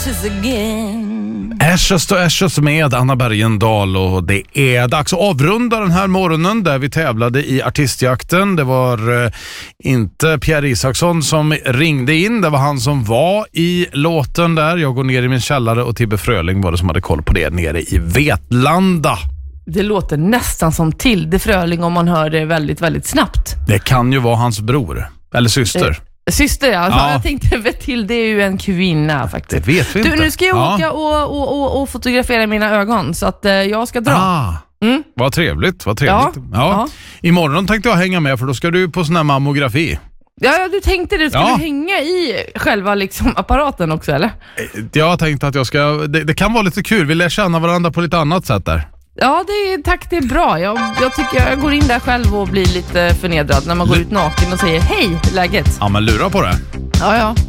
Äschöst och Äschöst med Anna Bergendahl, och det är dags att avrunda den här morgonen där vi tävlade i artistjakten. Det var inte Pierre Isaksson som ringde in, det var han som var i låten där. Jag går ner i min källare och Tibbe Fröling var det som hade koll på det nere i Vetlanda. Det låter nästan som Tilde Fröling om man hör det väldigt, väldigt snabbt. Det kan ju vara hans bror eller syster. Syster, ja. Jag tänkte till, det är ju en kvinna faktiskt. Det vet vi inte. Nu ska jag åka och fotografera mina ögon, så att jag ska dra. Vad trevligt, vad trevligt. Ja. Imorgon tänkte jag hänga med, för då ska du på sån här mammografi. Ja, du tänkte du skulle hänga i själva liksom apparaten också, eller? Jag tänkte att jag ska, det kan vara lite kul. Vi lär känna varandra på lite annat sätt där. Ja, det är bra. Jag tycker jag går in där själv och blir lite förnedrad när man går ut naken och säger hej, läget. Ja, men lura på det. Ja.